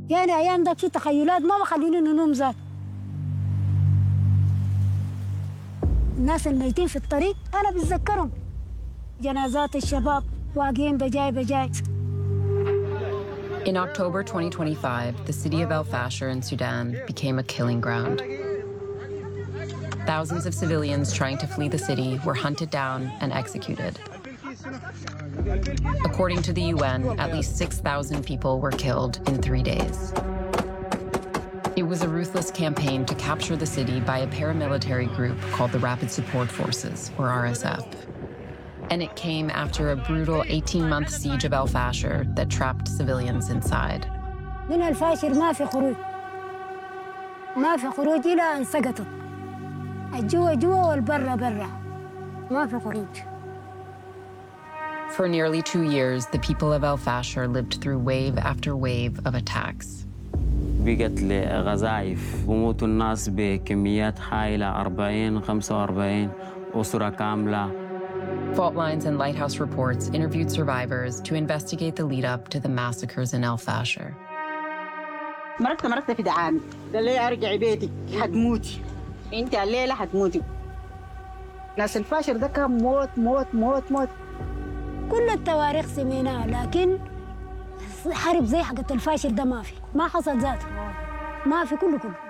يعني أيام ده في تخيلات ما بخليني ننوم ذات. الناس الميتين في الطريق أنا بتذكرهم، جنازات الشباب واقعين بجاي بجاي. In October 2025, the city of El Fasher in Sudan became a killing ground. Thousands of civilians trying to flee the city were hunted down and executed. According to the UN, at least 6,000 people were killed in 3 days. It was a ruthless campaign to capture the city by a paramilitary group called the Rapid Support Forces, or RSF. And it came after a brutal 18-month siege of El Fasher that trapped civilians inside. من الفاشر ما في خروج، ما في خروج إلى أن سقطت. الجوا جوا والبرا برا، ما في خروج. For nearly 2 years, the people of El Fasher lived through wave after wave of attacks. بقت لغزايف وموت الناس بكميات هائلة 45 أسرة كاملة. Fault Lines and Lighthouse Reports interviewed survivors to investigate the lead-up to the massacres in El Fasher. مرقت في دعامي، قال لي أرجعي بيتك حتموتي، أنت الليلة حتموتي. ناس الفاشر ده كان موت موت موت موت. كل التواريخ سميناها، لكن حرب زي حقت الفاشر ده ما في، ما حصل ذاته، ما في كله.